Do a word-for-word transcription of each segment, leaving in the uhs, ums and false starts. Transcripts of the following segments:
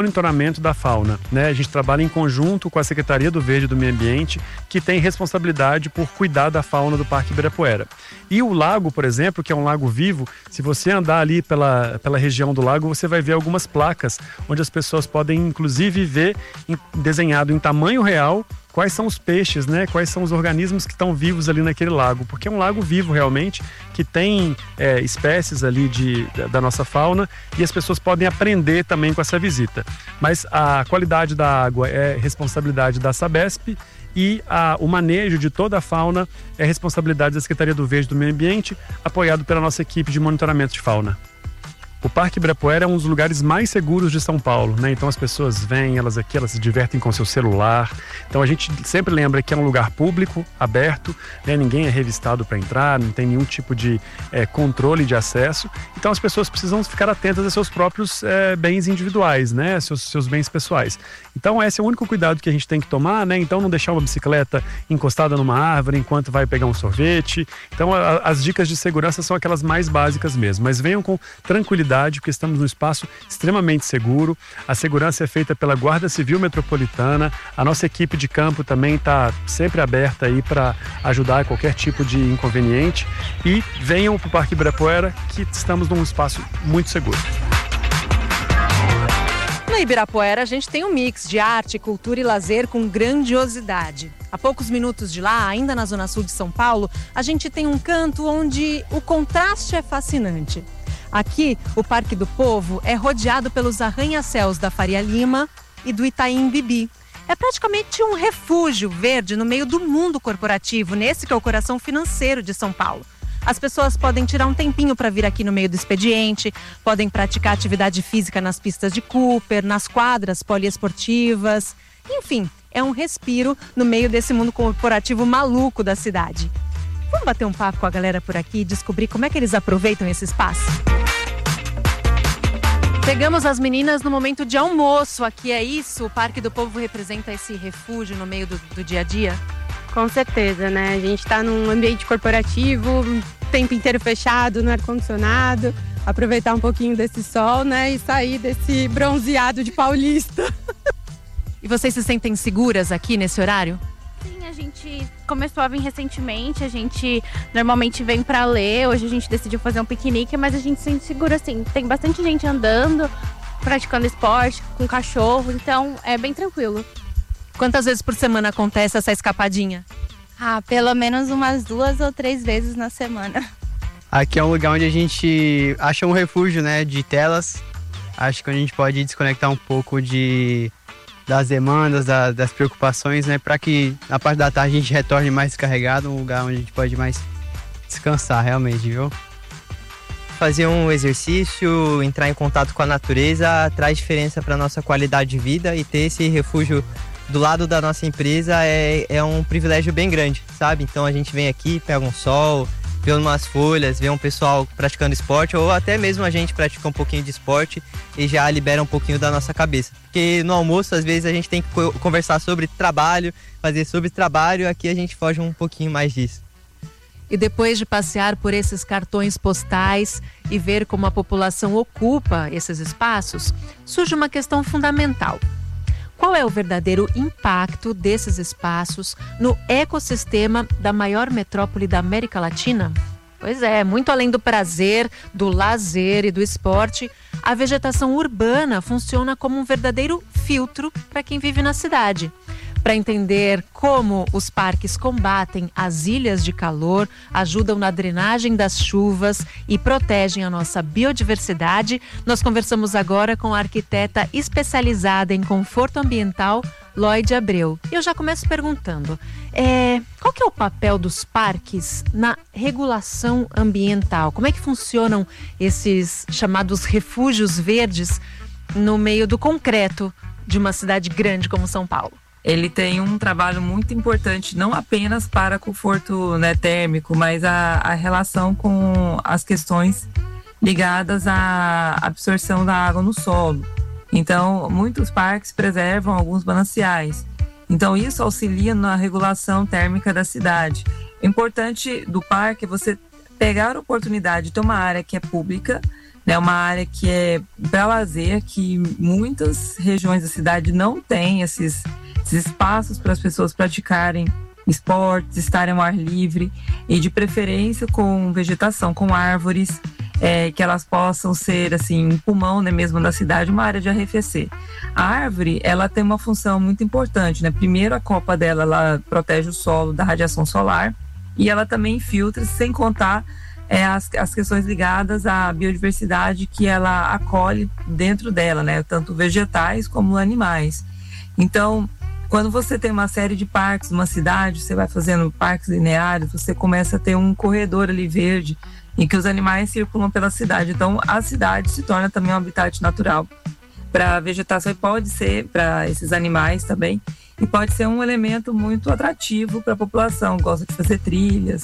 monitoramento da fauna, né? A gente trabalha em conjunto com a Secretaria do Verde e do Meio Ambiente, que tem responsabilidade por cuidar da fauna do Parque Ibirapuera. E o lago, por exemplo, que é um lago vivo, se você andar ali pela, pela região do lago, você vai ver algumas placas onde as pessoas podem, inclusive, ver em, desenhado em tamanho real quais são os peixes, né? Quais são os organismos que estão vivos ali naquele lago, porque é um lago vivo realmente, que tem é, espécies ali de, da, da nossa fauna, e as pessoas podem aprender também com essa visita. Mas a qualidade da água é responsabilidade da Sabesp e a, o manejo de toda a fauna é responsabilidade da Secretaria do Verde e do Meio Ambiente, apoiado pela nossa equipe de monitoramento de fauna. O Parque Ibirapuera é um dos lugares mais seguros de São Paulo, né? Então as pessoas vêm, elas aqui, elas se divertem com seu celular. Então a gente sempre lembra que é um lugar público, aberto, né? Ninguém é revistado para entrar, não tem nenhum tipo de é, controle de acesso. Então as pessoas precisam ficar atentas a seus próprios é, bens individuais, né? Seus, seus bens pessoais. Então esse é o único cuidado que a gente tem que tomar, né? Então não deixar uma bicicleta encostada numa árvore enquanto vai pegar um sorvete. Então a, as dicas de segurança são aquelas mais básicas mesmo, mas venham com tranquilidade, porque estamos num espaço extremamente seguro. A segurança é feita pela Guarda Civil Metropolitana. A nossa equipe de campo também está sempre aberta aí para ajudar qualquer tipo de inconveniente. E venham para o Parque Ibirapuera, que estamos num espaço muito seguro. No Ibirapuera, a gente tem um mix de arte, cultura e lazer com grandiosidade. A poucos minutos de lá, ainda na zona sul de São Paulo, a gente tem um canto onde o contraste é fascinante. Aqui, o Parque do Povo é rodeado pelos arranha-céus da Faria Lima e do Itaim Bibi. É praticamente um refúgio verde no meio do mundo corporativo, nesse que é o coração financeiro de São Paulo. As pessoas podem tirar um tempinho para vir aqui no meio do expediente, podem praticar atividade física nas pistas de Cooper, nas quadras poliesportivas. Enfim, é um respiro no meio desse mundo corporativo maluco da cidade. Vamos bater um papo com a galera por aqui e descobrir como é que eles aproveitam esse espaço? Pegamos as meninas no momento de almoço. Aqui é isso? O Parque do Povo representa esse refúgio no meio do, do dia a dia? Com certeza, né? A gente está num ambiente corporativo, o tempo inteiro fechado, no ar-condicionado. Aproveitar um pouquinho desse sol, né? E sair desse bronzeado de paulista. E vocês se sentem seguras aqui nesse horário? Sim, a gente começou a vir recentemente, a gente normalmente vem para ler, hoje a gente decidiu fazer um piquenique, mas a gente se sente seguro assim, tem bastante gente andando, praticando esporte, com cachorro, então é bem tranquilo. Quantas vezes por semana acontece essa escapadinha? Ah, pelo menos umas duas ou três vezes na semana. Aqui é um lugar onde a gente acha um refúgio, né, de telas. Acho que a gente pode desconectar um pouco de... das demandas, da, das preocupações, né? Para que na parte da tarde a gente retorne mais descarregado, um lugar onde a gente pode mais descansar realmente, viu? Fazer um exercício, entrar em contato com a natureza traz diferença para nossa qualidade de vida, e ter esse refúgio do lado da nossa empresa é, é um privilégio bem grande, sabe? Então a gente vem aqui, pega um sol, vê umas folhas, vê um pessoal praticando esporte, ou até mesmo a gente pratica um pouquinho de esporte e já libera um pouquinho da nossa cabeça. Porque no almoço, às vezes, a gente tem que conversar sobre trabalho, fazer sobre trabalho, aqui a gente foge um pouquinho mais disso. E depois de passear por esses cartões postais e ver como a população ocupa esses espaços, surge uma questão fundamental. Qual é o verdadeiro impacto desses espaços no ecossistema da maior metrópole da América Latina? Pois é, muito além do prazer, do lazer e do esporte, a vegetação urbana funciona como um verdadeiro filtro para quem vive na cidade. Para entender como os parques combatem as ilhas de calor, ajudam na drenagem das chuvas e protegem a nossa biodiversidade, nós conversamos agora com a arquiteta especializada em conforto ambiental, Lloyd Abreu. Eu já começo perguntando, é, qual que é o papel dos parques na regulação ambiental? Como é que funcionam esses chamados refúgios verdes no meio do concreto de uma cidade grande como São Paulo? Ele tem um trabalho muito importante, não apenas para conforto, né, térmico, mas a, a relação com as questões ligadas à absorção da água no solo. Então, muitos parques preservam alguns mananciais. Então, isso auxilia na regulação térmica da cidade. O importante do parque é você pegar a oportunidade de ter uma área que é pública, É uma área que é para lazer, que muitas regiões da cidade não têm esses, esses espaços para as pessoas praticarem esportes, estarem ao ar livre e de preferência com vegetação, com árvores, é, que elas possam ser assim, um pulmão, né, mesmo da cidade, uma área de arrefecer. A árvore, ela tem uma função muito importante, né? Primeiro, a copa dela, ela protege o solo da radiação solar e ela também filtra, sem contar é, as, as questões ligadas à biodiversidade que ela acolhe dentro dela, né? Tanto vegetais como animais. Então, quando você tem uma série de parques numa cidade, você vai fazendo parques lineares, você começa a ter um corredor ali verde em que os animais circulam pela cidade. Então, a cidade se torna também um habitat natural para a vegetação e pode ser para esses animais também. E pode ser um elemento muito atrativo para a população, gosta de fazer trilhas.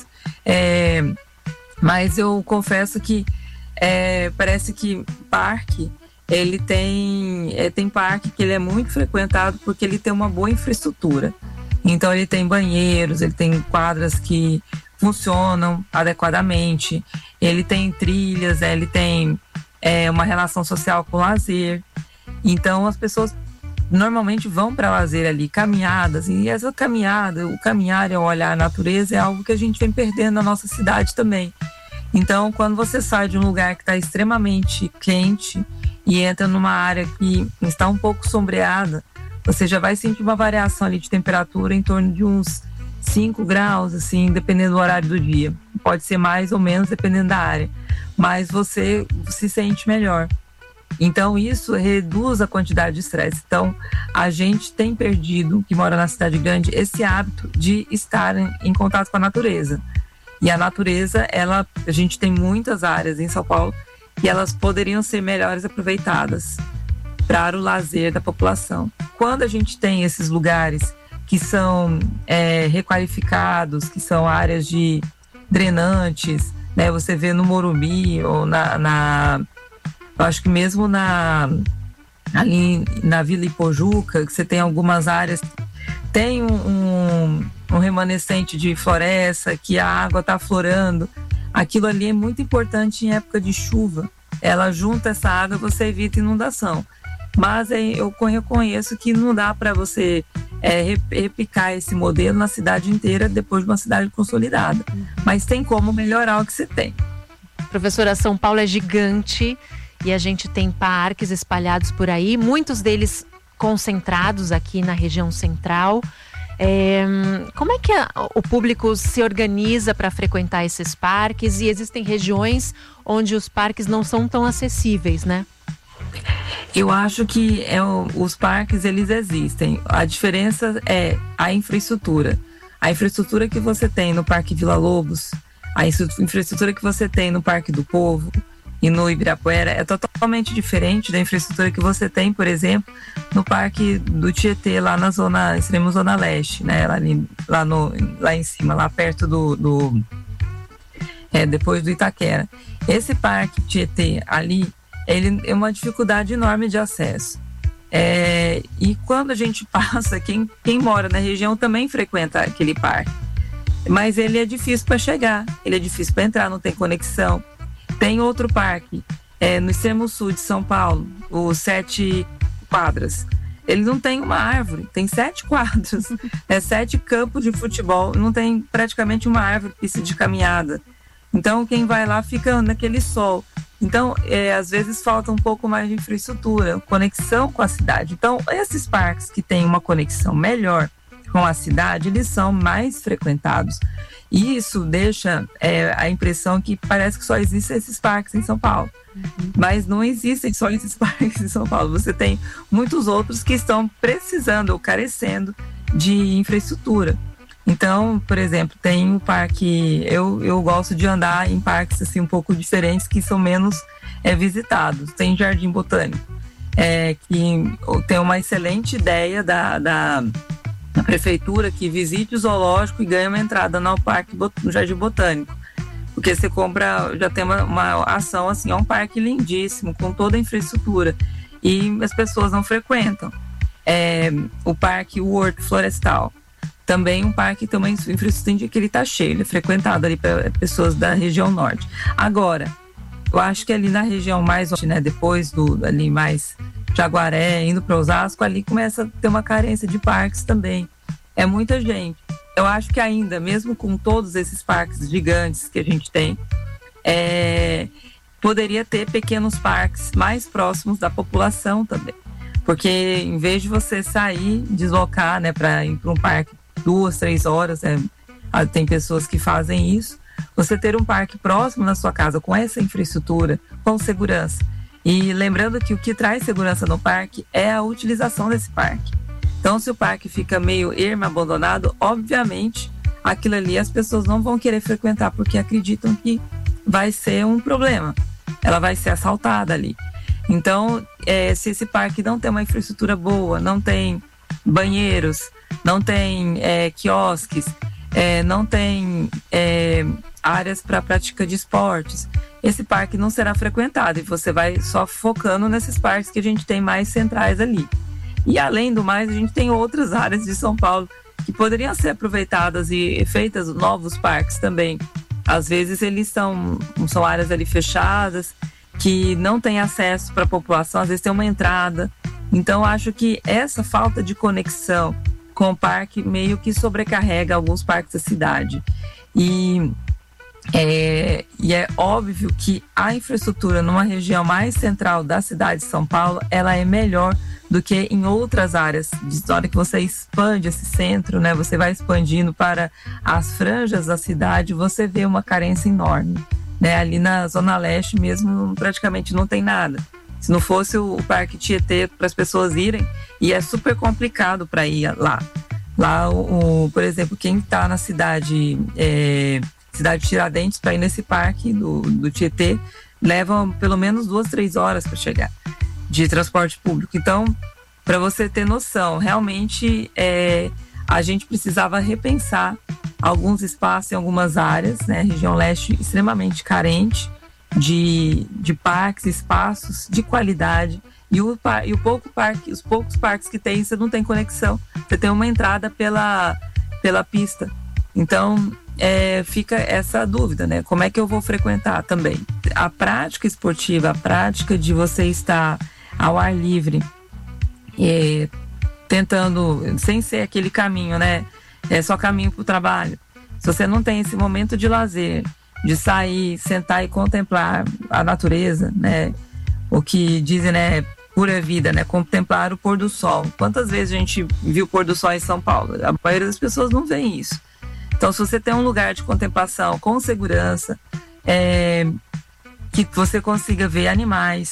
É, mas eu confesso que é, parece que parque... Ele tem, é, tem parque que ele é muito frequentado porque ele tem uma boa infraestrutura. Então ele tem banheiros, ele tem quadras que funcionam adequadamente, ele tem trilhas, ele tem é, uma relação social com o lazer. Então as pessoas normalmente vão para lazer ali, caminhadas, e essa caminhada, o caminhar e o olhar a natureza é algo que a gente vem perdendo na nossa cidade também. Então quando você sai de um lugar que está extremamente quente e entra numa área que está um pouco sombreada, você já vai sentir uma variação ali de temperatura em torno de uns cinco graus, assim, dependendo do horário do dia. Pode ser mais ou menos, dependendo da área. Mas você se sente melhor. Então, isso reduz a quantidade de estresse. Então, a gente tem perdido, que mora na cidade grande, esse hábito de estar em contato com a natureza. E a natureza, ela, a gente tem muitas áreas em São Paulo que elas poderiam ser melhores aproveitadas para o lazer da população. Quando a gente tem esses lugares que são é, requalificados, que são áreas de drenantes, né? Você vê no Morumbi ou na, na eu acho que mesmo na ali na Vila Ipojuca, que você tem algumas áreas, tem um, um, um remanescente de floresta, que a água está aflorando. Aquilo ali é muito importante em época de chuva. Ela junta essa água, você evita inundação. Mas é, eu reconheço que não dá para você é, replicar esse modelo na cidade inteira depois de uma cidade consolidada. Mas tem como melhorar o que você tem. Professora, São Paulo é gigante e a gente tem parques espalhados por aí, muitos deles concentrados aqui na região central. É, como é que a, o público se organiza para frequentar esses parques? E existem regiões onde os parques não são tão acessíveis, né? Eu acho que é, os parques, eles existem. A diferença é a infraestrutura. A infraestrutura que você tem no Parque Vila Lobos, a infraestrutura que você tem no Parque do Povo e no Ibirapuera é totalmente diferente da infraestrutura que você tem, por exemplo, no Parque do Tietê, lá na zona, extremo zona leste, né? Lá, ali, lá, no, lá em cima, lá perto do, do é, depois do Itaquera. Esse Parque Tietê ali, ele é uma dificuldade enorme de acesso. É, e quando a gente passa, quem, quem mora na região também frequenta aquele parque, mas ele é difícil para chegar, ele é difícil para entrar, não tem conexão. Tem outro parque é, no extremo sul de São Paulo, o Sete Quadras. Ele não tem uma árvore, tem sete quadras, é, sete campos de futebol, não tem praticamente uma árvore, pista de caminhada. Então quem vai lá fica naquele sol. Então, é, às vezes falta um pouco mais de infraestrutura, conexão com a cidade. Então, esses parques que têm uma conexão melhor com a cidade, eles são mais frequentados. E isso deixa é, a impressão que parece que só existem esses parques em São Paulo. Uhum. Mas não existem só esses parques em São Paulo. Você tem muitos outros que estão precisando ou carecendo de infraestrutura. Então, por exemplo, tem um parque... Eu, eu gosto de andar em parques assim, um pouco diferentes, que são menos é, visitados. Tem Jardim Botânico, é, que tem uma excelente ideia da... da na prefeitura, que visite o zoológico e ganhe uma entrada no parque, no Jardim Botânico, porque você compra, já tem uma, uma ação assim, é um parque lindíssimo, com toda a infraestrutura, e as pessoas não frequentam. É, o parque Horto Florestal, também um parque que tem uma infraestrutura que ele está cheio, ele é frequentado ali para pessoas da região norte. Agora, eu acho que ali na região mais, né, depois do ali mais Jaguaré, indo para Osasco, ali começa a ter uma carência de parques também. É muita gente. Eu acho que ainda, mesmo com todos esses parques gigantes que a gente tem, é, poderia ter pequenos parques mais próximos da população também. Porque em vez de você sair, deslocar, né, para ir para um parque duas, três horas, é, tem pessoas que fazem isso, você ter um parque próximo na sua casa com essa infraestrutura, com segurança. E lembrando que o que traz segurança no parque é a utilização desse parque. Então, se o parque fica meio ermo, abandonado, obviamente, aquilo ali as pessoas não vão querer frequentar porque acreditam que vai ser um problema. Ela vai ser assaltada ali. Então, é, se esse parque não tem uma infraestrutura boa, não tem banheiros, não tem é, quiosques, é, não tem é, áreas para prática de esportes, esse parque não será frequentado e você vai só focando nesses parques que a gente tem mais centrais ali. E além do mais, a gente tem outras áreas de São Paulo que poderiam ser aproveitadas e feitas novos parques também. Às vezes eles são, são áreas ali fechadas, que não tem acesso para a população, às vezes tem uma entrada. Então, acho que essa falta de conexão com o parque meio que sobrecarrega alguns parques da cidade. E é, e é óbvio que a infraestrutura numa região mais central da cidade de São Paulo, ela é melhor do que em outras áreas. De hora que você expande esse centro, né, você vai expandindo para as franjas da cidade, você vê uma carência enorme. Né, ali na Zona Leste mesmo praticamente não tem nada. Se não fosse o Parque Tietê para as pessoas irem, e é super complicado para ir lá. Lá, o, o, por exemplo, quem está na cidade, é, cidade de Tiradentes, para ir nesse parque do, do Tietê, leva pelo menos duas, três horas para chegar de transporte público. Então, para você ter noção, realmente é, a gente precisava repensar alguns espaços em algumas áreas, né? Região Leste extremamente carente de, de parques, espaços de qualidade. E, o, e o pouco parque, os poucos parques que tem, você não tem conexão. Você tem uma entrada pela, pela pista. Então, é, fica essa dúvida, né? Como é que eu vou frequentar também? A prática esportiva, a prática de você estar ao ar livre, é, tentando, sem ser aquele caminho, né? É só caminho para o trabalho. Se você não tem esse momento de lazer, de sair, sentar e contemplar a natureza, né? O que dizem, né? Pura vida, né? Contemplar o pôr do sol. Quantas vezes a gente viu o pôr do sol em São Paulo? A maioria das pessoas não vê isso. Então, se você tem um lugar de contemplação com segurança, é, que você consiga ver animais,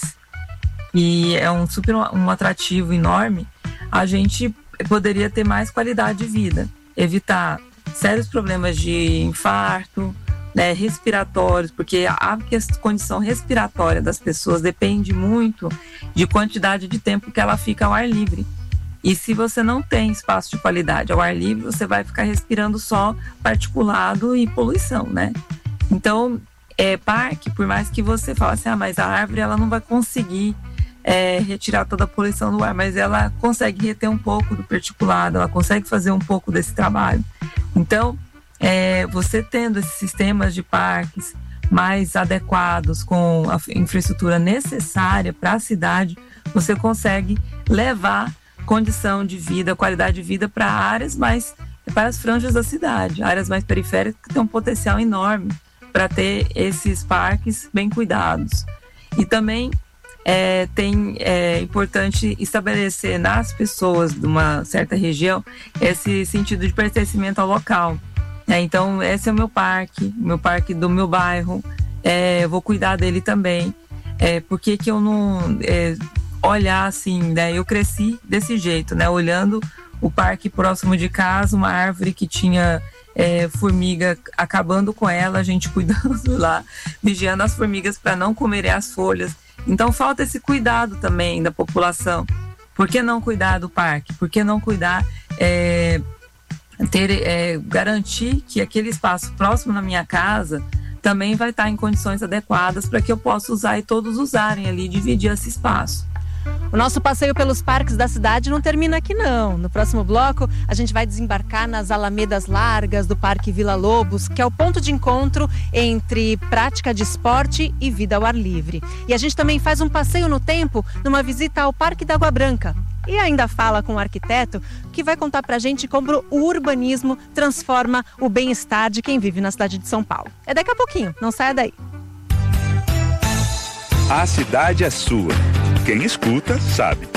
e é um super um atrativo enorme, a gente poderia ter mais qualidade de vida. Evitar sérios problemas de infarto, né, respiratórios, porque a condição respiratória das pessoas depende muito de quantidade de tempo que ela fica ao ar livre. E se você não tem espaço de qualidade ao ar livre, você vai ficar respirando só particulado e poluição, né? Então, é, parque, por mais que você fale assim, ah, mas a árvore ela não vai conseguir É, retirar toda a poluição do ar, mas ela consegue reter um pouco do particulado, ela consegue fazer um pouco desse trabalho. Então, é, você tendo esses sistemas de parques mais adequados, com a infraestrutura necessária para a cidade, você consegue levar condição de vida, qualidade de vida para áreas mais, para as franjas da cidade, áreas mais periféricas que têm um potencial enorme para ter esses parques bem cuidados. E também É, tem, é importante estabelecer nas pessoas de uma certa região esse sentido de pertencimento ao local. É, então, esse é o meu parque, meu parque do meu bairro, é, eu vou cuidar dele também. É, por que que eu não é, olhar assim, né? Eu cresci desse jeito, né? Olhando o parque próximo de casa, uma árvore que tinha é, formiga, acabando com ela, a gente cuidando lá, vigiando as formigas para não comerem as folhas. Então falta esse cuidado também da população. Por que não cuidar do parque? Por que não cuidar, é, ter, é, garantir que aquele espaço próximo na minha casa também vai estar em condições adequadas para que eu possa usar e todos usarem ali, dividir esse espaço. O nosso passeio pelos parques da cidade não termina aqui não. No próximo bloco, a gente vai desembarcar nas alamedas largas do Parque Vila Lobos, que é o ponto de encontro entre prática de esporte e vida ao ar livre. E a gente também faz um passeio no tempo numa visita ao Parque da Água Branca. E ainda fala com o arquiteto que vai contar pra gente como o urbanismo transforma o bem-estar de quem vive na cidade de São Paulo. É daqui a pouquinho, não saia daí. A cidade é sua. Quem escuta, sabe.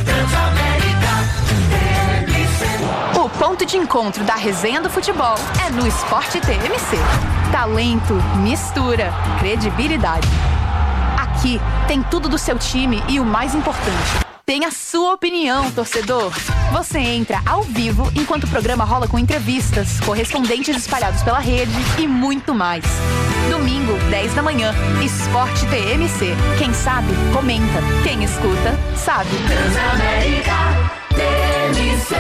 O ponto de encontro da resenha do futebol é no Esporte T M C. Talento, mistura, credibilidade. Aqui tem tudo do seu time e o mais importante, tem a sua opinião, torcedor. Você entra ao vivo enquanto o programa rola com entrevistas, correspondentes espalhados pela rede e muito mais. Domingo, dez da manhã, Esporte T M C. Quem sabe, comenta. Quem escuta, sabe. Transamérica T M C.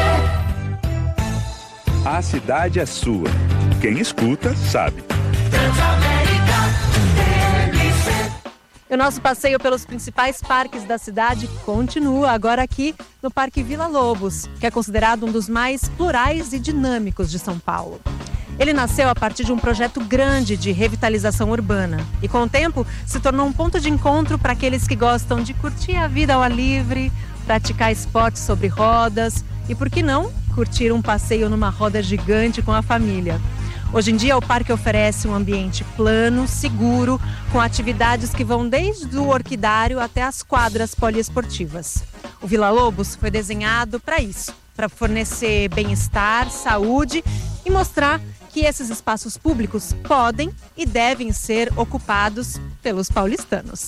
A cidade é sua. Quem escuta, sabe. Transamérica T M C. O nosso passeio pelos principais parques da cidade continua agora aqui no Parque Vila Lobos, que é considerado um dos mais plurais e dinâmicos de São Paulo. Ele nasceu a partir de um projeto grande de revitalização urbana e, com o tempo, se tornou um ponto de encontro para aqueles que gostam de curtir a vida ao ar livre, praticar esportes sobre rodas e, por que não, curtir um passeio numa roda gigante com a família. Hoje em dia, o parque oferece um ambiente plano, seguro, com atividades que vão desde o orquidário até as quadras poliesportivas. O Vila Lobos foi desenhado para isso, para fornecer bem-estar, saúde e mostrar que esses espaços públicos podem e devem ser ocupados pelos paulistanos.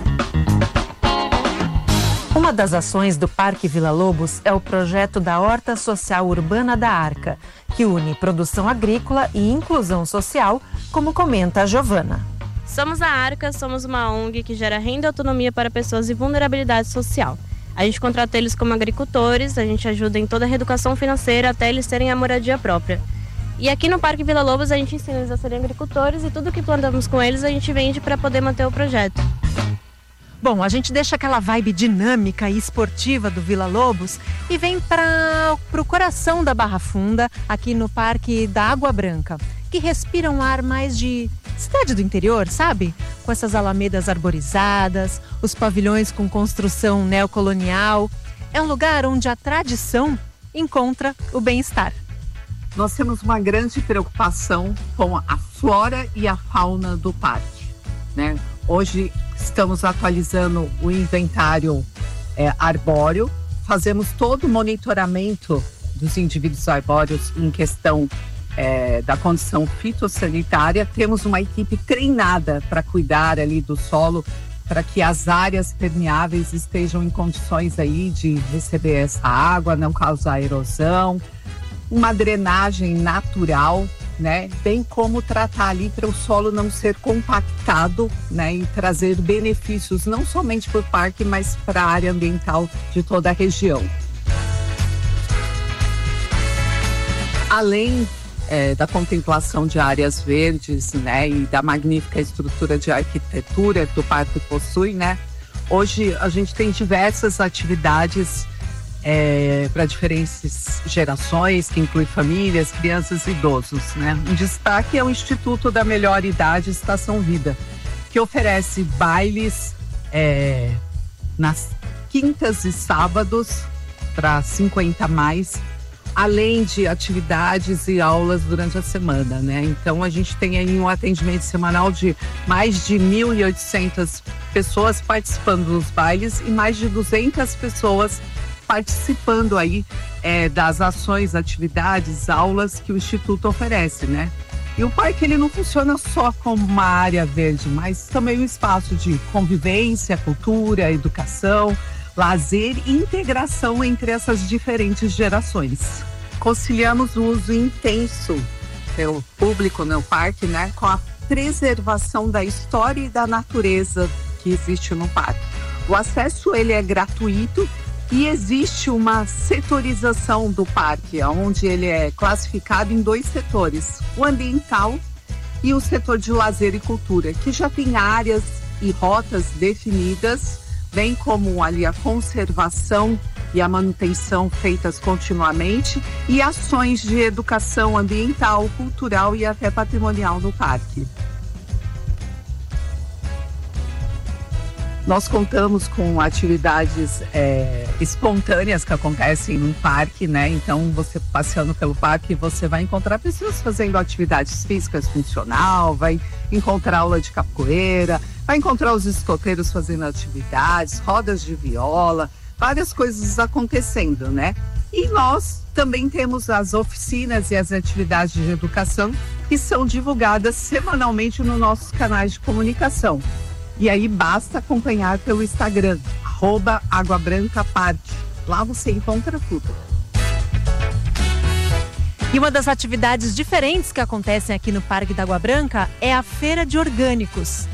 Uma das ações do Parque Vila Lobos é o projeto da Horta Social Urbana da Arca, que une produção agrícola e inclusão social, como comenta a Giovana. Somos a Arca, somos uma O N G que gera renda e autonomia para pessoas em vulnerabilidade social. A gente contrata eles como agricultores, a gente ajuda em toda a reeducação financeira até eles terem a moradia própria. E aqui no Parque Vila Lobos a gente ensina eles a serem agricultores e tudo que plantamos com eles a gente vende para poder manter o projeto. Bom, a gente deixa aquela vibe dinâmica e esportiva do Vila Lobos e vem para o coração da Barra Funda, aqui no Parque da Água Branca, que respira um ar mais de cidade do interior, sabe? Com essas alamedas arborizadas, os pavilhões com construção neocolonial. É um lugar onde a tradição encontra o bem-estar. Nós temos uma grande preocupação com a flora e a fauna do parque, né? Hoje estamos atualizando o inventário é, arbóreo, fazemos todo o monitoramento dos indivíduos arbóreos em questão é, da condição fitossanitária. Temos uma equipe treinada para cuidar ali do solo, para que as áreas permeáveis estejam em condições aí de receber essa água, não causar erosão, uma drenagem natural, né? Bem como tratar ali para o solo não ser compactado, né? E trazer benefícios não somente para o parque, mas para a área ambiental de toda a região. Além é, da contemplação de áreas verdes, né? E da magnífica estrutura de arquitetura que o parque possui, né? Hoje a gente tem diversas atividades É, para diferentes gerações, que inclui famílias, crianças e idosos, né? Um destaque é o Instituto da Melhor Idade Estação Vida, que oferece bailes é, nas quintas e sábados para cinquenta mais, além de atividades e aulas durante a semana, né? Então a gente tem aí um atendimento semanal de mais de mil e oitocentas pessoas participando dos bailes e mais de duzentas pessoas participando aí é, das ações, atividades, aulas que o Instituto oferece, né? E o parque, ele não funciona só como uma área verde, mas também um espaço de convivência, cultura, educação, lazer e integração entre essas diferentes gerações. Conciliamos o uso intenso pelo público no parque, né, com a preservação da história e da natureza que existe no parque. O acesso, ele é gratuito. E existe uma setorização do parque, onde ele é classificado em dois setores, o ambiental e o setor de lazer e cultura, que já tem áreas e rotas definidas bem como ali a conservação e a manutenção feitas continuamente e ações de educação ambiental, cultural e até patrimonial no parque. Nós contamos com atividades é, espontâneas que acontecem no parque, né? Então, você passeando pelo parque, você vai encontrar pessoas fazendo atividades físicas funcional, vai encontrar aula de capoeira, vai encontrar os escoteiros fazendo atividades, rodas de viola, várias coisas acontecendo, né? E nós também temos as oficinas e as atividades de educação que são divulgadas semanalmente nos nossos canais de comunicação. E aí basta acompanhar pelo Instagram, arroba Água Branca Parque. Lá você encontra tudo. E uma das atividades diferentes que acontecem aqui no Parque da Água Branca é a Feira de Orgânicos.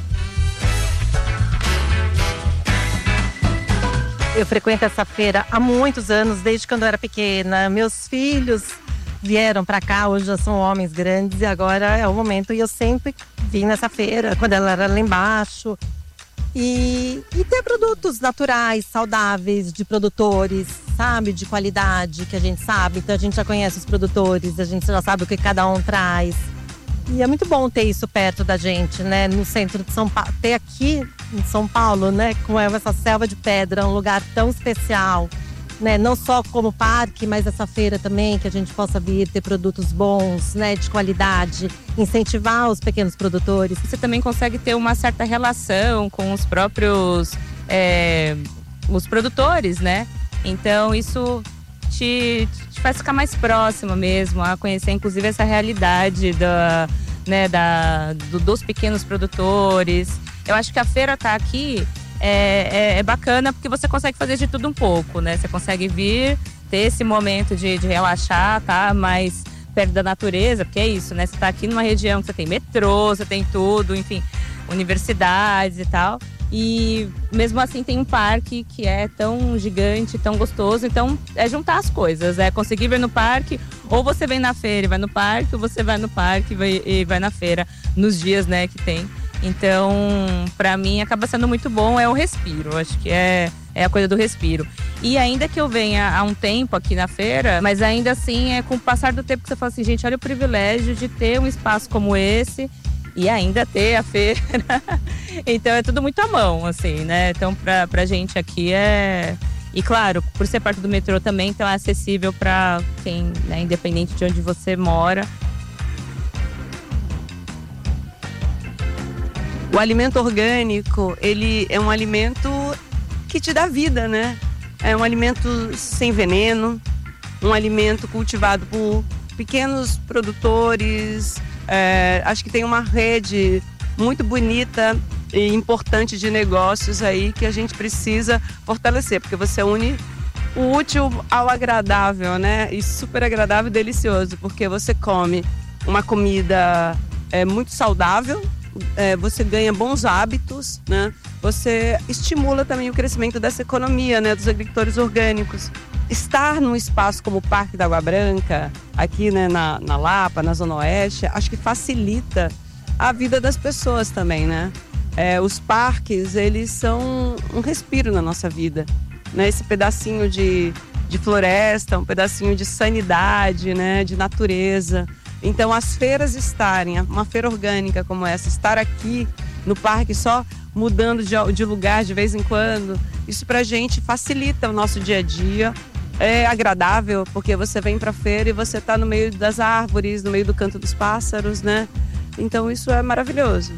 Eu frequento essa feira há muitos anos, desde quando eu era pequena. Meus filhos vieram para cá, hoje já são homens grandes e agora é o momento. E eu sempre vim nessa feira, quando ela era lá embaixo. E, e ter produtos naturais, saudáveis, de produtores, sabe? De qualidade, que a gente sabe. Então a gente já conhece os produtores, a gente já sabe o que cada um traz. E é muito bom ter isso perto da gente, né? No centro de São Paulo. Ter aqui em São Paulo, né? Com essa selva de pedra, um lugar tão especial. Né? Não só como parque, mas essa feira também, que a gente possa vir ter produtos bons, né? De qualidade, incentivar os pequenos produtores. Você também consegue ter uma certa relação com os próprios é, os produtores, né? Então isso te, te faz ficar mais próximo mesmo, a conhecer inclusive essa realidade da, né, da, do, dos pequenos produtores. Eu acho que a feira tá aqui É, é, é bacana porque você consegue fazer de tudo um pouco, né? Você consegue vir, ter esse momento de, de relaxar, tá? Mais perto da natureza, porque é isso, né? Você tá aqui numa região que você tem metrô, você tem tudo, enfim, universidades e tal. E mesmo assim tem um parque que é tão gigante, tão gostoso. Então é juntar as coisas, é conseguir vir no parque, ou você vem na feira e vai no parque, ou você vai no parque e vai, e vai na feira nos dias, né, que tem. Então, para mim, acaba sendo muito bom, é o respiro, acho que é, é a coisa do respiro. E ainda que eu venha há um tempo aqui na feira, mas ainda assim, é com o passar do tempo que você fala assim, gente, olha o privilégio de ter um espaço como esse e ainda ter a feira. Então, é tudo muito à mão, assim, né? Então, pra, pra gente aqui é... E claro, por ser parte do metrô também, então é acessível para quem, né, independente de onde você mora. O alimento orgânico, ele é um alimento que te dá vida, né? É um alimento sem veneno, um alimento cultivado por pequenos produtores. É, acho que tem uma rede muito bonita e importante de negócios aí que a gente precisa fortalecer, porque você une o útil ao agradável, né? E super agradável e delicioso, porque você come uma comida é, muito saudável, É, você ganha bons hábitos, né? Você estimula também o crescimento dessa economia, né? Dos agricultores orgânicos. Estar num espaço como o Parque da Água Branca, aqui, né, na, na Lapa, na Zona Oeste, acho que facilita a vida das pessoas também, né? É, os parques, eles são um respiro na nossa vida, né? Esse pedacinho de, de floresta, um pedacinho de sanidade, né? De natureza. Então, as feiras estarem, uma feira orgânica como essa, estar aqui no parque só mudando de, de lugar de vez em quando, isso pra gente facilita o nosso dia a dia, é agradável, porque você vem pra feira e você tá no meio das árvores, no meio do canto dos pássaros, né? Então, isso é maravilhoso.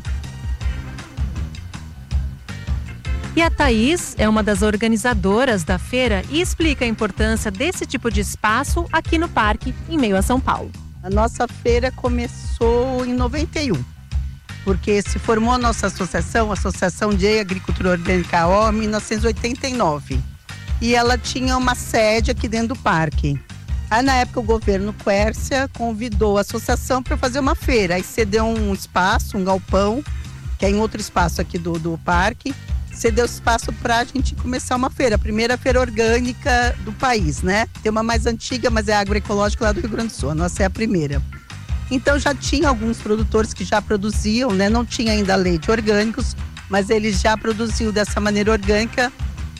E a Thaís é uma das organizadoras da feira e explica a importância desse tipo de espaço aqui no parque, em meio a São Paulo. A nossa feira começou em noventa e um, porque se formou a nossa associação, a Associação de Agricultura Orgânica O, em mil novecentos e oitenta e nove. E ela tinha uma sede aqui dentro do parque. Aí, na época, o governo Quércia convidou a associação para fazer uma feira. Aí cedeu um espaço, um galpão, que é em outro espaço aqui do, do parque. Cedeu espaço para a gente começar uma feira, a primeira feira orgânica do país, né? Tem uma mais antiga, mas é agroecológica lá do Rio Grande do Sul, a nossa é a primeira. Então já tinha alguns produtores que já produziam, né? Não tinha ainda lei de orgânicos, mas eles já produziam dessa maneira orgânica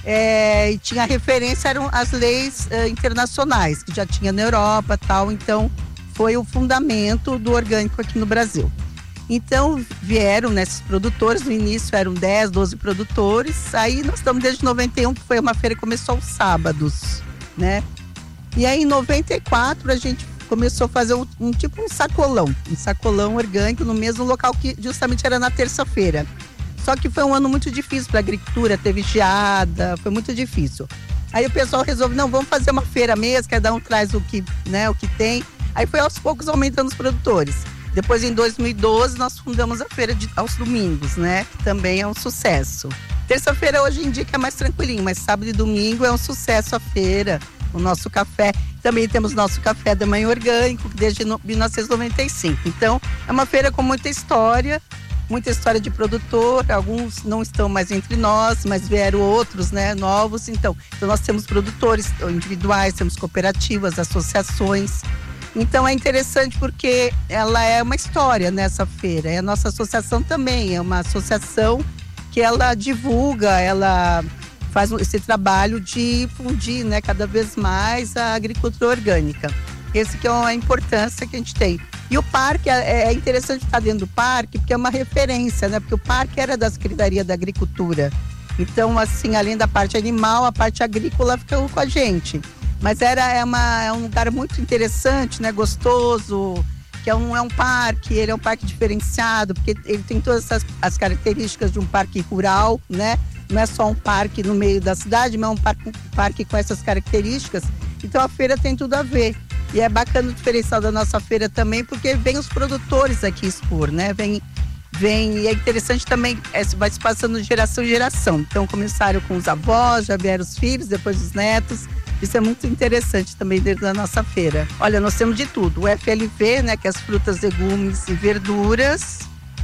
É, e tinha referência, eram as leis uh, internacionais, que já tinha na Europa e tal, então foi o fundamento do orgânico aqui no Brasil. Então vieram nesses né, produtores, no início eram dez, doze produtores, aí nós estamos desde noventa e um, que foi uma feira que começou aos sábados, né? E aí em noventa e quatro a gente começou a fazer um, um tipo um sacolão, um sacolão orgânico no mesmo local que justamente era na terça-feira. Só que foi um ano muito difícil para a agricultura, teve geada, foi muito difícil. Aí o pessoal resolveu, não, vamos fazer uma feira mesmo, cada um traz o que, né, o que tem. Aí foi aos poucos aumentando os produtores. Depois, em dois mil e doze, nós fundamos a feira de, aos domingos, né, que também é um sucesso. Terça-feira hoje em dia que é mais tranquilinho, mas sábado e domingo é um sucesso a feira, o nosso café. Também temos nosso café da manhã orgânico, desde mil novecentos e noventa e cinco. Então, é uma feira com muita história, muita história de produtor, alguns não estão mais entre nós, mas vieram outros, né, novos. Então, então nós temos produtores individuais, temos cooperativas, associações. Então é interessante porque ela é uma história nessa feira. É a nossa associação também, é uma associação que ela divulga, ela faz esse trabalho de difundir, né, cada vez mais a agricultura orgânica. Esse que é a importância que a gente tem. E o parque, é interessante estar dentro do parque, porque é uma referência, né? Porque o parque era da Secretaria da Agricultura. Então, assim, além da parte animal, a parte agrícola ficou com a gente. Mas era, é, uma, é um lugar muito interessante, né? Gostoso, que é um, é um parque, ele é um parque diferenciado, porque ele tem todas as, as características de um parque rural, né? Não é só um parque no meio da cidade, mas é um parque, um parque com essas características. Então, a feira tem tudo a ver. E é bacana o diferencial da nossa feira também, porque vem os produtores aqui expor, né? Vem, vem, e é interessante também, é, vai se passando de geração em geração. Então começaram com os avós, já vieram os filhos, depois os netos. Isso é muito interessante também dentro da nossa feira. Olha, nós temos de tudo. O F L V, né? Que é as frutas, legumes e verduras.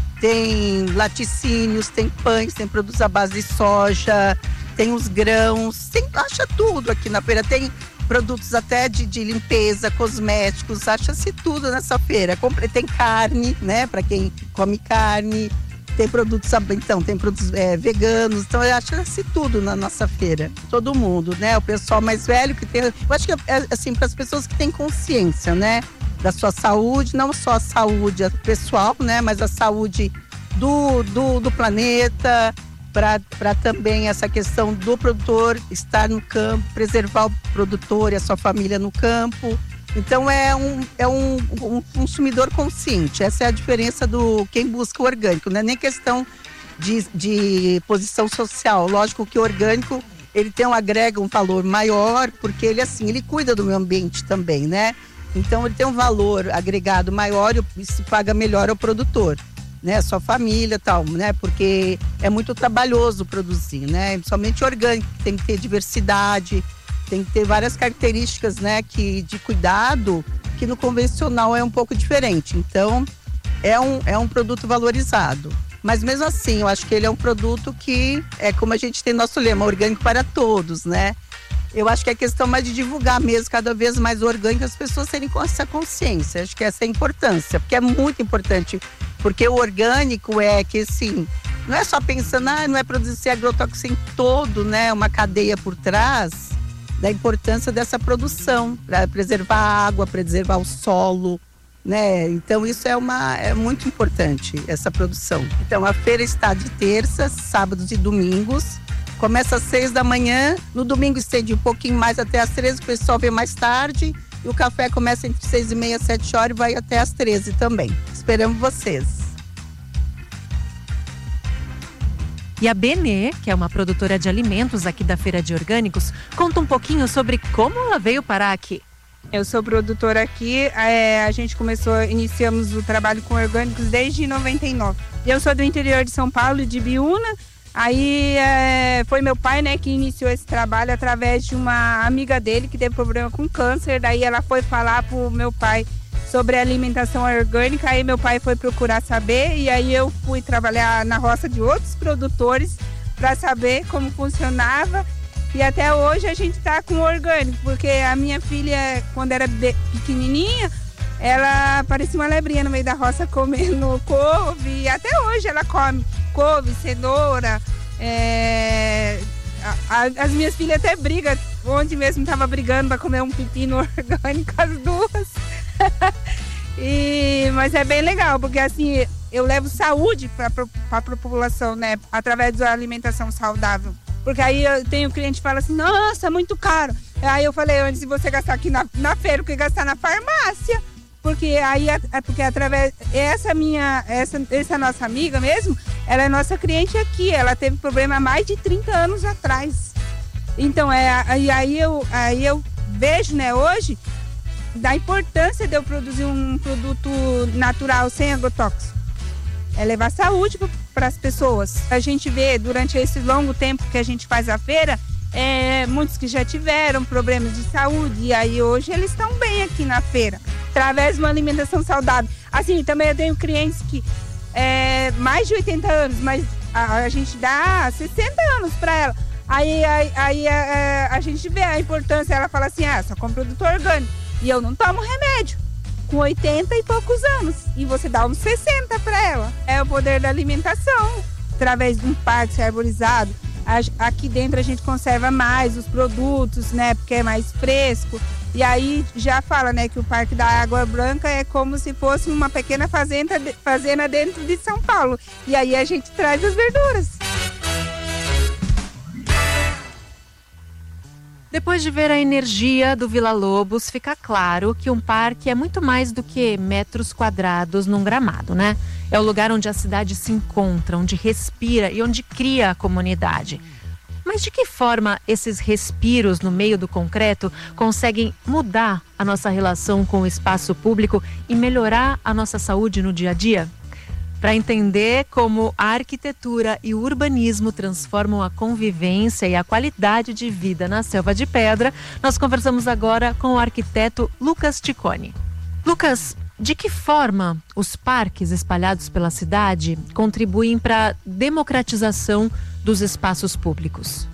Tem laticínios, tem pães, tem produtos à base de soja, tem os grãos, tem, acha tudo aqui na feira. Tem produtos até de, de limpeza, cosméticos, acha-se tudo nessa feira. Tem carne, né, para quem come carne, tem produtos, então, tem produtos é, veganos, então acha-se tudo na nossa feira. Todo mundo, né, o pessoal mais velho que tem, eu acho que é assim, para as pessoas que têm consciência, né, da sua saúde, não só a saúde pessoal, né, mas a saúde do, do, do planeta, para também essa questão do produtor estar no campo, preservar o produtor e a sua família no campo. Então é um, é um, um consumidor consciente. Essa é a diferença do quem busca o orgânico, não é nem questão de, de posição social. Lógico que o orgânico ele tem um, agrega um valor maior, porque ele assim, ele cuida do meio ambiente também, né? Então ele tem um valor agregado maior e se paga melhor ao produtor, né, sua família e tal, né, porque é muito trabalhoso produzir, né, somente orgânico, tem que ter diversidade, tem que ter várias características, né, que, de cuidado, que no convencional é um pouco diferente, então é um, é um produto valorizado, mas mesmo assim, eu acho que ele é um produto que, é como a gente tem nosso lema, orgânico para todos, né. Eu acho que é questão mais de divulgar mesmo, cada vez mais orgânico, as pessoas terem essa consciência. Acho que essa é a importância, porque é muito importante. Porque o orgânico é que, assim, não é só pensando, ah, não é produzir agrotóxico em todo, né? Uma cadeia por trás da importância dessa produção, para preservar a água, preservar o solo, né? Então isso é, uma, é muito importante, essa produção. Então a feira está de terças, sábados e domingos. Começa às seis da manhã, no domingo estende um pouquinho mais até às treze, o pessoal vem mais tarde. E o café começa entre seis e meia, sete horas e vai até às treze também. Esperamos vocês. E a Benê, que é uma produtora de alimentos aqui da Feira de Orgânicos, conta um pouquinho sobre como ela veio parar aqui. Eu sou produtora aqui, é, a gente começou, iniciamos o trabalho com orgânicos desde noventa e nove. Eu sou do interior de São Paulo, de Biúna. Aí é, foi meu pai, né, que iniciou esse trabalho através de uma amiga dele que teve problema com câncer. Daí ela foi falar pro meu pai sobre a alimentação orgânica. Aí meu pai foi procurar saber e aí eu fui trabalhar na roça de outros produtores para saber como funcionava. E até hoje a gente tá com orgânico, porque a minha filha, quando era pequenininha, ela parecia uma lebrinha no meio da roça comendo couve. E até hoje ela come couve, cenoura, é, a, a, as minhas filhas até brigam. Ontem mesmo tava brigando para comer um pepino orgânico, as duas. e, mas é bem legal, porque assim, eu levo saúde para a população, né? Através da alimentação saudável. Porque aí eu tenho cliente que fala assim, nossa, muito caro. Aí eu falei, antes de você gastar aqui na, na feira, que gastar na farmácia. Porque aí, é porque através, essa minha, essa, essa nossa amiga mesmo, ela é nossa cliente aqui, ela teve problema há mais de trinta anos atrás. Então, é, aí, aí, eu, aí eu vejo, né, hoje, da importância de eu produzir um produto natural, sem agrotóxico. É levar saúde para as pessoas. A gente vê, durante esse longo tempo que a gente faz a feira, é, muitos que já tiveram problemas de saúde, e aí hoje eles estão bem aqui na feira, através de uma alimentação saudável. Assim, também eu tenho clientes que é, mais de oitenta anos, mas a, a gente dá sessenta anos para ela. Aí, aí, aí a, a gente vê a importância, ela fala assim, ah, só como produto orgânico, e eu não tomo remédio, com oitenta e poucos anos, e você dá uns sessenta para ela. É o poder da alimentação, através de um parque arborizado. Aqui dentro a gente conserva mais os produtos, né, porque é mais fresco. E aí já fala, né, que o Parque da Água Branca é como se fosse uma pequena fazenda, fazenda dentro de São Paulo. E aí a gente traz as verduras. Depois de ver a energia do Vila Lobos, fica claro que um parque é muito mais do que metros quadrados num gramado, né? É o lugar onde a cidade se encontra, onde respira e onde cria a comunidade. Mas de que forma esses respiros no meio do concreto conseguem mudar a nossa relação com o espaço público e melhorar a nossa saúde no dia a dia? Para entender como a arquitetura e o urbanismo transformam a convivência e a qualidade de vida na Selva de Pedra, nós conversamos agora com o arquiteto Lucas Ticoni. Lucas, de que forma os parques espalhados pela cidade contribuem para a democratização dos espaços públicos?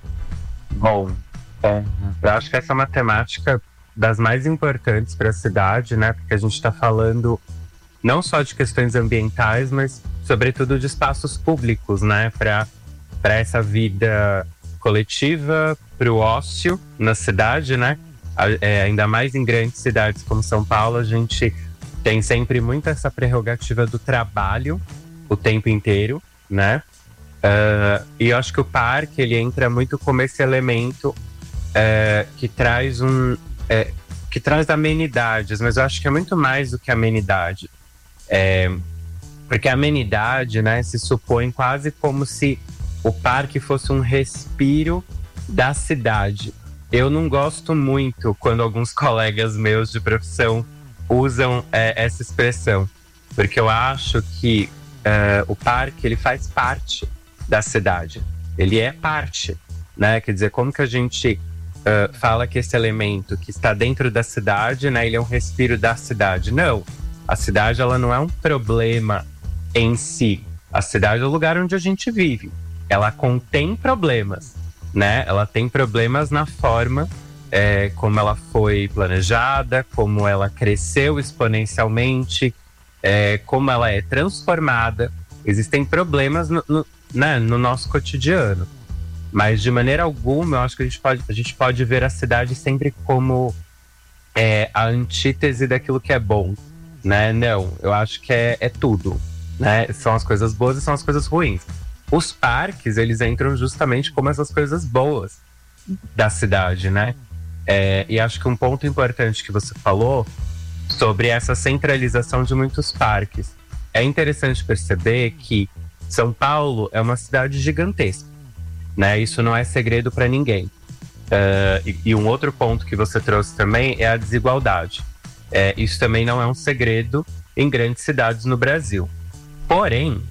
Bom, é, eu acho que essa é uma temática das mais importantes para a cidade, né? Porque a gente está falando não só de questões ambientais, mas sobretudo de espaços públicos, né? Para para essa vida coletiva, para o ócio na cidade, né? É, ainda mais em grandes cidades como São Paulo, a gente tem sempre muito essa prerrogativa do trabalho o tempo inteiro, né? Uh, e eu acho que o parque, ele entra muito como esse elemento uh, que traz um... Uh, que traz amenidades, mas eu acho que é muito mais do que amenidade. É, porque a amenidade, né, se supõe quase como se o parque fosse um respiro da cidade. Eu não gosto muito quando alguns colegas meus de profissão usam é, essa expressão, porque eu acho que é, o parque, ele faz parte da cidade. Ele é parte, né? Quer dizer, como que a gente uh, fala que esse elemento que está dentro da cidade, né, ele é um respiro da cidade? Não. A cidade, ela não é um problema em si. A cidade é o lugar onde a gente vive. Ela contém problemas, né? Ela tem problemas na forma é, como ela foi planejada, como ela cresceu exponencialmente, é, como ela é transformada. Existem problemas no, no, né, no nosso cotidiano. Mas, de maneira alguma, eu acho que a gente pode, a gente pode ver a cidade sempre como é, a antítese daquilo que é bom. Né? Não, eu acho que é, é tudo, né? São as coisas boas e são as coisas ruins. Os parques, eles entram justamente como essas coisas boas da cidade, né? É, e acho que um ponto importante que você falou sobre essa centralização de muitos parques. É interessante perceber que São Paulo é uma cidade gigantesca, né? Isso não é segredo para ninguém. Uh, e, e um outro ponto que você trouxe também é a desigualdade. É, isso também não é um segredo em grandes cidades no Brasil. Porém,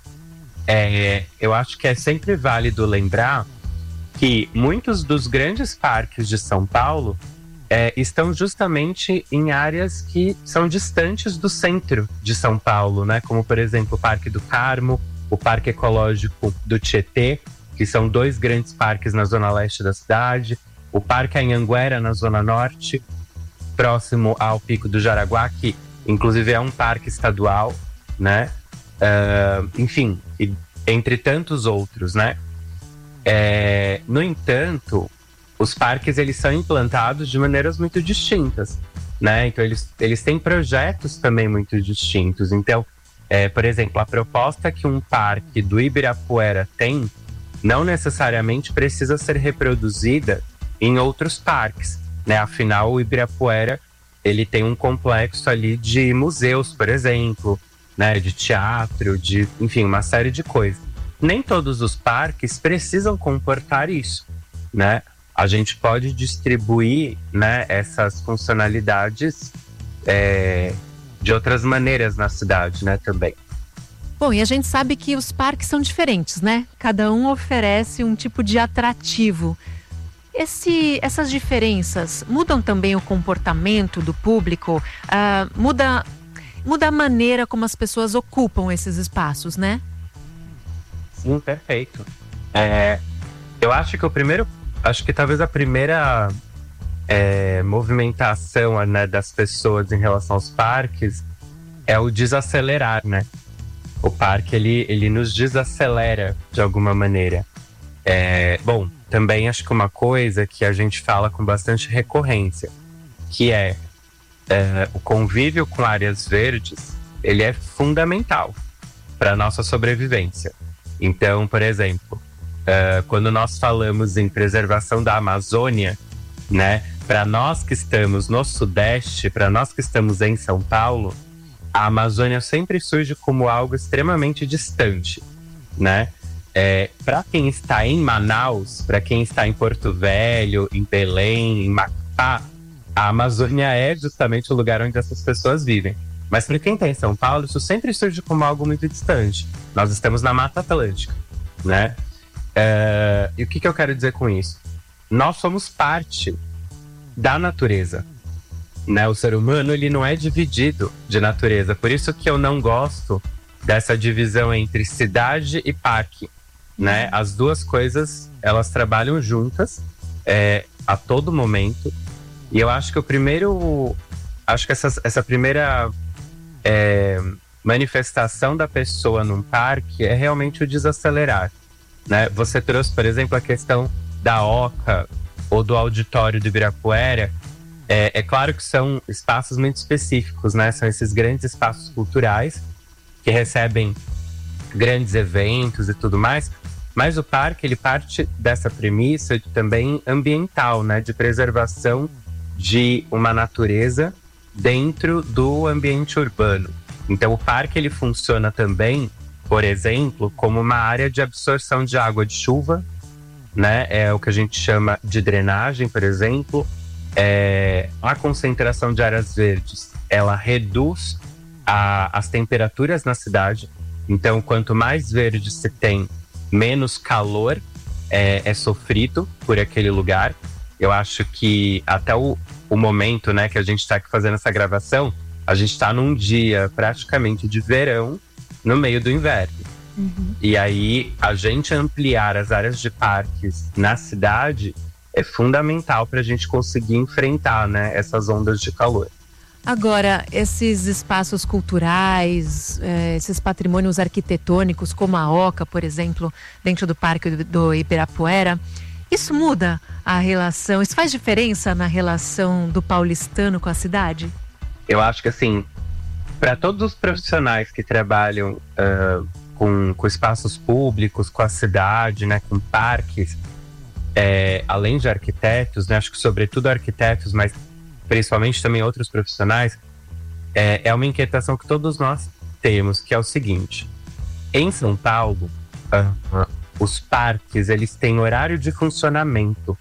é, eu acho que é sempre válido lembrar que muitos dos grandes parques de São Paulo é, estão justamente em áreas que são distantes do centro de São Paulo, né? Como, por exemplo, o Parque do Carmo, o Parque Ecológico do Tietê, que são dois grandes parques na zona leste da cidade, o Parque Anhanguera, na zona norte, próximo ao Pico do Jaraguá, que inclusive é um parque estadual, né? Uh, enfim, e, entre tantos outros, né? É, no entanto, os parques eles são implantados de maneiras muito distintas, né? Então eles, eles têm projetos também muito distintos. Então, é, por exemplo, a proposta que um parque do Ibirapuera tem não necessariamente precisa ser reproduzida em outros parques, né? Afinal, o Ibirapuera ele tem um complexo ali de museus, por exemplo, né? De teatro, de, enfim, uma série de coisas. Nem todos os parques precisam comportar isso, né? A gente pode distribuir, né, essas funcionalidades é, de outras maneiras na cidade, né, também. Bom, e a gente sabe que os parques são diferentes, né? Cada um oferece um tipo de atrativo. Esse, essas diferenças mudam também o comportamento do público? Ah, muda, muda a maneira como as pessoas ocupam esses espaços, né? Sim, perfeito. É, eu acho que o primeiro, acho que talvez a primeira é, movimentação, né, das pessoas em relação aos parques é o desacelerar, né? O parque, ele, ele nos desacelera de alguma maneira. É, bom, também acho que uma coisa que a gente fala com bastante recorrência, que é, é o convívio com áreas verdes, ele é fundamental para a nossa sobrevivência. Então, por exemplo, uh, quando nós falamos em preservação da Amazônia, né, para nós que estamos no Sudeste, para nós que estamos em São Paulo, a Amazônia sempre surge como algo extremamente distante, né? É, para quem está em Manaus, para quem está em Porto Velho, em Belém, em Macapá, a Amazônia é justamente o lugar onde essas pessoas vivem. Mas para quem está em São Paulo, isso sempre surge como algo muito distante. Nós estamos na Mata Atlântica, né? É, e o que, que eu quero dizer com isso? Nós somos parte da natureza, né? O ser humano, ele não é dividido de natureza. Por isso que eu não gosto dessa divisão entre cidade e parque, né? As duas coisas, elas trabalham juntas é, a todo momento. E eu acho que o primeiro... Acho que essa, essa primeira é, manifestação da pessoa num parque é realmente o desacelerar, né? Você trouxe, por exemplo, a questão da Oca ou do auditório do Ibirapuera. É, é claro que são espaços muito específicos, né? São esses grandes espaços culturais que recebem grandes eventos e tudo mais. Mas o parque, ele parte dessa premissa de, também ambiental, né? De preservação de uma natureza dentro do ambiente urbano. Então o parque, ele funciona também, por exemplo, como uma área de absorção de água de chuva, né? É o que a gente chama de drenagem, por exemplo. É, a concentração de áreas verdes, ela reduz a, as temperaturas na cidade. Então, quanto mais verde se tem, menos calor é, é sofrido por aquele lugar. Eu acho que até o, o momento, né, que a gente está aqui fazendo essa gravação, a gente está num dia praticamente de verão no meio do inverno. Uhum. E aí, a gente ampliar as áreas de parques na cidade é fundamental para a gente conseguir enfrentar, né, essas ondas de calor. Agora, esses espaços culturais, eh, esses patrimônios arquitetônicos, como a Oca, por exemplo, dentro do Parque do, do Ibirapuera, isso muda a relação, isso faz diferença na relação do paulistano com a cidade? Eu acho que, assim, para todos os profissionais que trabalham uh, com, com espaços públicos, com a cidade, né, com parques, É, além de arquitetos, né, acho que sobretudo arquitetos, mas principalmente também outros profissionais, é, é uma inquietação que todos nós temos, que é o seguinte: em São Paulo, uh, uh, os parques, eles têm horário de funcionamento.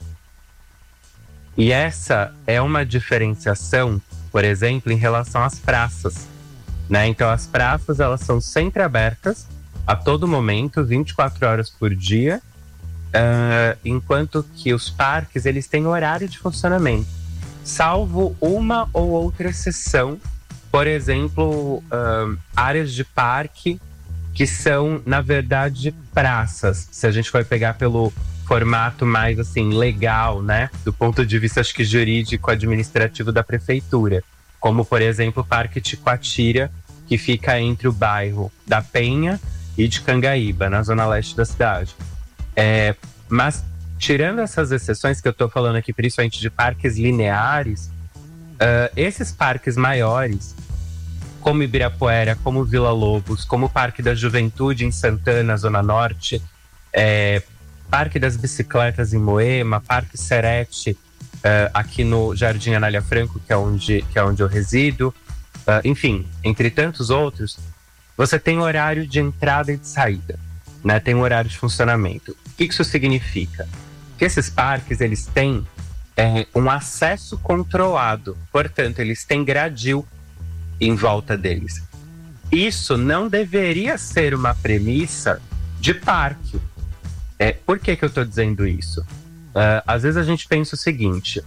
E essa é uma diferenciação, por exemplo, em relação às praças, né? Então as praças, elas são sempre abertas a todo momento, vinte e quatro horas por dia. Uh, enquanto que os parques, eles têm horário de funcionamento, salvo uma ou outra exceção. Por exemplo, uh, áreas de parque que são, na verdade, praças, se a gente for pegar pelo formato mais assim legal, né, do ponto de vista, acho que jurídico, administrativo da prefeitura, como por exemplo o Parque Ticoatira, que fica entre o bairro da Penha e de Cangaíba, na zona leste da cidade. É, Mas, tirando essas exceções que eu estou falando aqui, principalmente de parques lineares, uh, esses parques maiores, como Ibirapuera, como Vila Lobos, como o Parque da Juventude em Santana, Zona Norte, é, Parque das Bicicletas em Moema, Parque Serete, uh, aqui no Jardim Anália Franco, que é onde, que é onde eu resido, uh, enfim, entre tantos outros, você tem horário de entrada e de saída, né? Tem um horário de funcionamento. O que isso significa? Que esses parques, eles têm é, um acesso controlado, portanto, eles têm gradil em volta deles. Isso não deveria ser uma premissa de parque. É, por que que eu estou dizendo isso? Uh, às vezes a gente pensa o seguinte: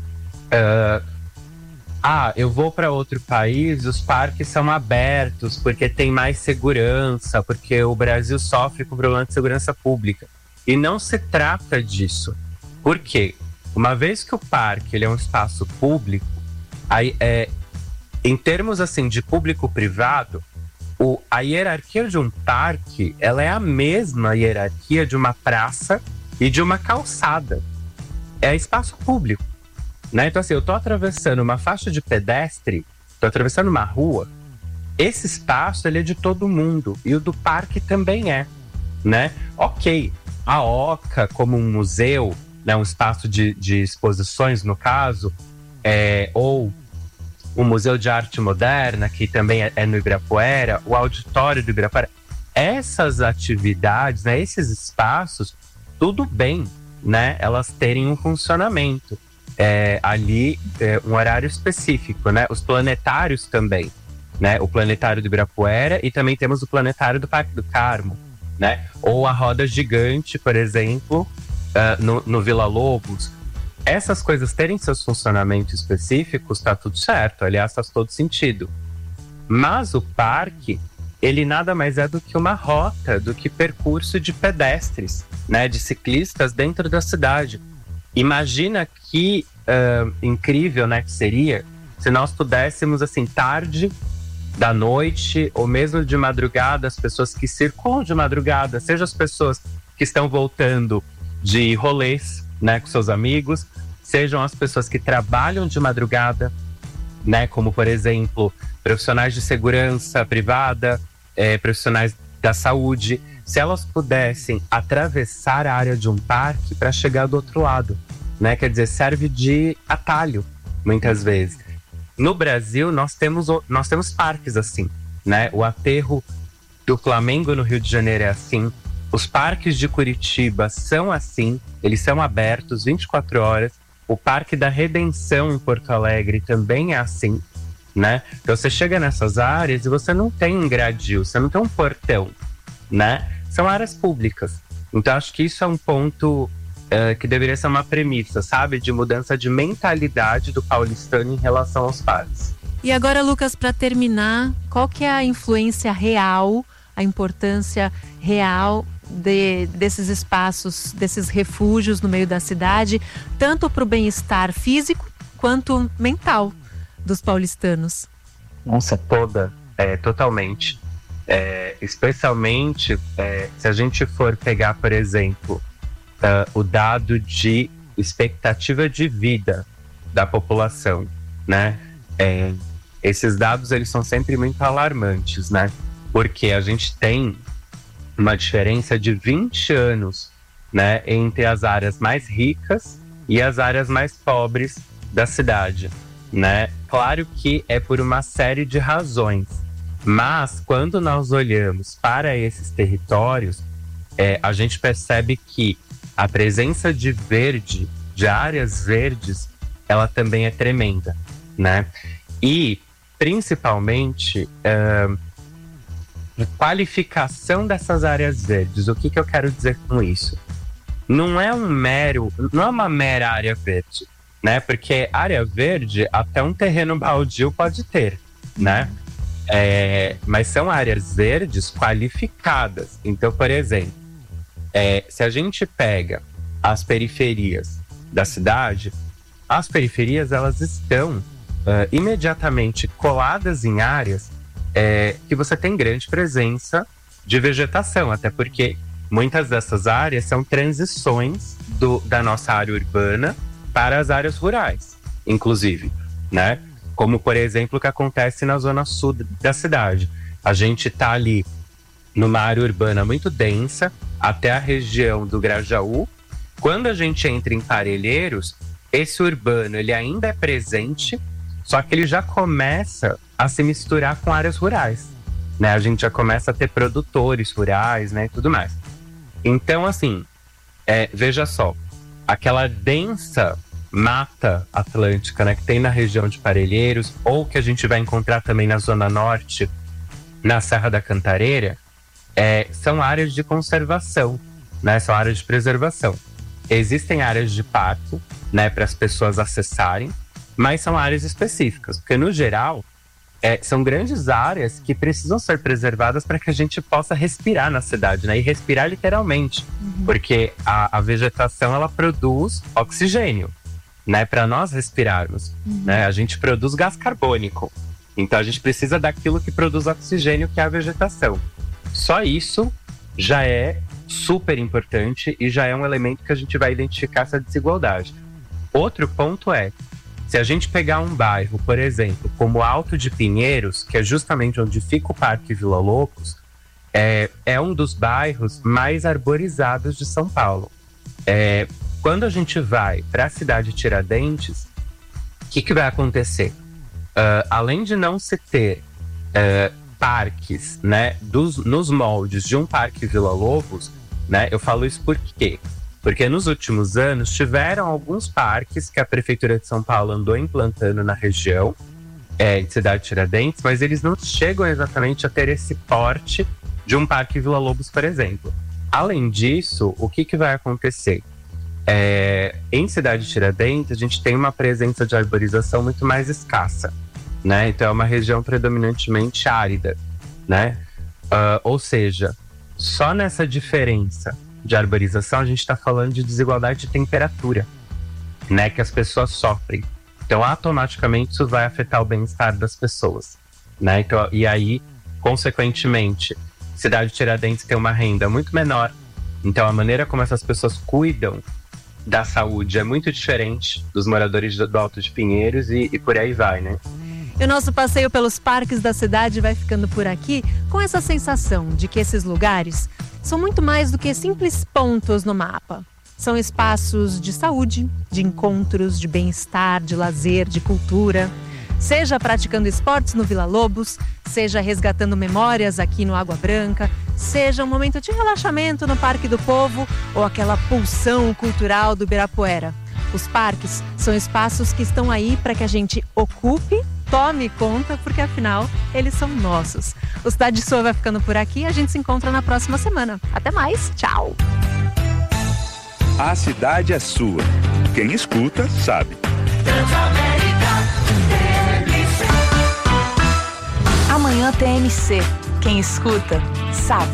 uh, ah, eu vou para outro país, os parques são abertos porque tem mais segurança, porque o Brasil sofre com problema de segurança pública. E não se trata disso. Por quê? Uma vez que o parque ele é um espaço público, aí é em termos assim de público-privado, o, a hierarquia de um parque ela é a mesma hierarquia de uma praça e de uma calçada. É espaço público, né? Então assim, eu tô atravessando uma faixa de pedestre, tô atravessando uma rua, esse espaço ele é de todo mundo e o do parque também é, né? Ok, a Oca como um museu, né, um espaço de, de exposições no caso, é, ou o Museu de Arte Moderna, que também é, é no Ibirapuera, o auditório do Ibirapuera. Essas atividades, né, esses espaços, tudo bem, né, elas terem um funcionamento. É, ali, é, um horário específico, né? Os planetários também, né? O planetário do Ibirapuera e também temos o planetário do Parque do Carmo, né? Ou a roda gigante, por exemplo, uh, no, no Vila Lobos. Essas coisas terem seus funcionamentos específicos, tá tudo certo. Aliás, faz todo sentido. Mas o parque, ele nada mais é do que uma rota, do que percurso de pedestres, né? De ciclistas dentro da cidade. Imagina que uh, incrível, né, que seria se nós pudéssemos, assim, tarde da noite ou mesmo de madrugada, as pessoas que circulam de madrugada, seja as pessoas que estão voltando de rolês, né, com seus amigos, sejam as pessoas que trabalham de madrugada, né, como por exemplo profissionais de segurança privada, eh, profissionais da saúde, se elas pudessem atravessar a área de um parque para chegar do outro lado, né, quer dizer, serve de atalho muitas vezes. No Brasil nós temos nós temos parques assim, né, o aterro do Flamengo no Rio de Janeiro é assim. Os parques de Curitiba são assim, eles são abertos vinte e quatro horas. O Parque da Redenção em Porto Alegre também é assim, né? Então você chega nessas áreas e você não tem um gradil, você não tem um portão, né? São áreas públicas. Então acho que isso é um ponto uh, que deveria ser uma premissa, sabe? De mudança de mentalidade do paulistano em relação aos parques. E agora, Lucas, para terminar, qual que é a influência real, a importância real De, desses espaços, desses refúgios no meio da cidade, tanto para o bem-estar físico quanto mental dos paulistanos? Nossa, toda, é, totalmente. É, especialmente é, se a gente for pegar, por exemplo, uh, o dado de expectativa de vida da população, né? É, esses dados, eles são sempre muito alarmantes, né? Porque a gente tem uma diferença de vinte anos, né, entre as áreas mais ricas e as áreas mais pobres da cidade, né? Claro que é por uma série de razões, mas quando nós olhamos para esses territórios, é, a gente percebe que a presença de verde, de áreas verdes, ela também é tremenda, né? E, principalmente, uh, qualificação dessas áreas verdes. O que, que eu quero dizer com isso? Não é um mero, não é uma mera área verde, né? Porque área verde até um terreno baldio pode ter, né? É, mas são áreas verdes qualificadas. Então, por exemplo, é, se a gente pega as periferias da cidade, as periferias elas estão uh, imediatamente coladas em áreas É, que você tem grande presença de vegetação, até porque muitas dessas áreas são transições do, da nossa área urbana para as áreas rurais, inclusive, né? Como, por exemplo, o que acontece na zona sul da cidade. A gente está ali numa área urbana muito densa, até a região do Grajaú. Quando a gente entra em Parelheiros, esse urbano ele ainda é presente, só que ele já começa a se misturar com áreas rurais, né? A gente já começa a ter produtores rurais, né, e tudo mais. Então, assim, é, veja só, aquela densa mata atlântica, né, que tem na região de Parelheiros, ou que a gente vai encontrar também na Zona Norte, na Serra da Cantareira, é, são áreas de conservação, né, são áreas de preservação. Existem áreas de parque, né, para as pessoas acessarem, mas são áreas específicas, porque no geral é, são grandes áreas que precisam ser preservadas para que a gente possa respirar na cidade, né, e respirar literalmente, uhum. porque a, a vegetação ela produz oxigênio, né, para nós respirarmos, uhum. né, a gente produz gás carbônico, então a gente precisa daquilo que produz oxigênio, que é a vegetação. Só isso já é super importante e já é um elemento que a gente vai identificar essa desigualdade. Outro ponto é, se a gente pegar um bairro, por exemplo, como Alto de Pinheiros, que é justamente onde fica o Parque Vila Lobos, é, é um dos bairros mais arborizados de São Paulo. É, quando a gente vai para a cidade de Tiradentes, o que, que vai acontecer? Uh, além de não se ter uh, parques, né, dos, nos moldes de um Parque Vila Lobos, né, eu falo isso por quê? Porque nos últimos anos tiveram alguns parques que a Prefeitura de São Paulo andou implantando na região é, de Cidade de Tiradentes, mas eles não chegam exatamente a ter esse porte de um Parque Vila Lobos, por exemplo. Além disso, o que, que vai acontecer? É, em Cidade de Tiradentes, a gente tem uma presença de arborização muito mais escassa, né? Então é uma região predominantemente árida, né? Uh, ou seja, só nessa diferença de arborização, a gente está falando de desigualdade de temperatura, né, que as pessoas sofrem. Então, automaticamente, isso vai afetar o bem-estar das pessoas, né? Então, e aí, consequentemente, Cidade de Tiradentes tem uma renda muito menor. Então, a maneira como essas pessoas cuidam da saúde é muito diferente dos moradores do Alto de Pinheiros e, e por aí vai, né? E o nosso passeio pelos parques da cidade vai ficando por aqui com essa sensação de que esses lugares são muito mais do que simples pontos no mapa. São espaços de saúde, de encontros, de bem-estar, de lazer, de cultura. Seja praticando esportes no Vila Lobos, seja resgatando memórias aqui no Água Branca, seja um momento de relaxamento no Parque do Povo ou aquela pulsão cultural do Ibirapuera. Os parques são espaços que estão aí para que a gente ocupe, tome conta, porque afinal eles são nossos. O Cidade Sua vai ficando por aqui, a gente se encontra na próxima semana. Até mais, tchau! A cidade é sua. Quem escuta, sabe. Amanhã T M C. Quem escuta, sabe.